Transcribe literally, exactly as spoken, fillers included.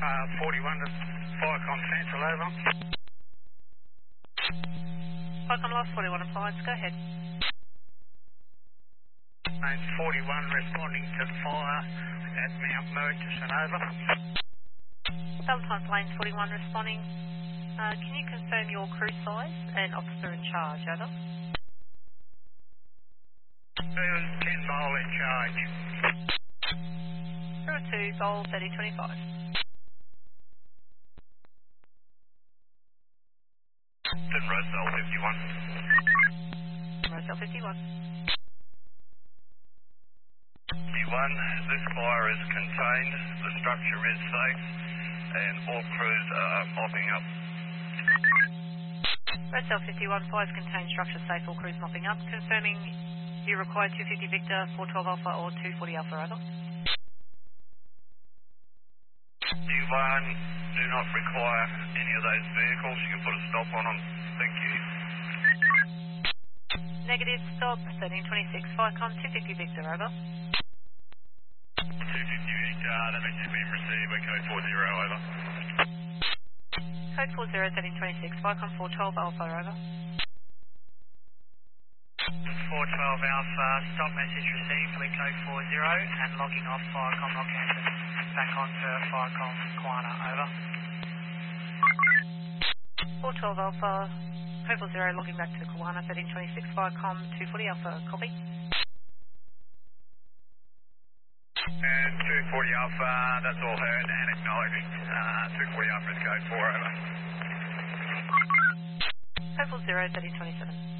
Uh, forty-one to Firecom Central, over. Firecom Lost, forty-one appliance, go ahead. And forty-one responding to fire at Mount Murchison, over. Sometimes Lanes forty-one responding. Uh, can you confirm your crew size and officer in charge, over? There's ten mile in charge. zero two, Gold thirty twenty-five. Then Roselle fifty-one. Roselle fifty-one. fifty-one, this fire is contained, the structure is safe, and all crews are mopping up. Roselle fifty-one, fires contained, structure safe, all crews mopping up. Confirming you require two fifty Victor, four twelve Alpha or two forty Alpha, over. fifty-one, do not require any of those vehicles. You can put a stop on them. Thank you. Negative, stop, thirteen twenty-six, Firecom, two fifty Victor, over. two fifty Victor, that message has been received by code four zero, over. Code four zero, thirteen twenty-six, Firecom four twelve Alpha, over. four twelve Alpha, stop message received for code four zero and logging off Firecom Rockhampton. Back on to Firecom Quana, over. four twelve Alpha, code four zero, logging back to Kiwana, thirteen twenty-six, Firecom two forty Alpha, copy. And two forty Alpha, that's all heard and acknowledging. Uh, two forty Alpha is code four, over. Code four zero, thirteen twenty-seven.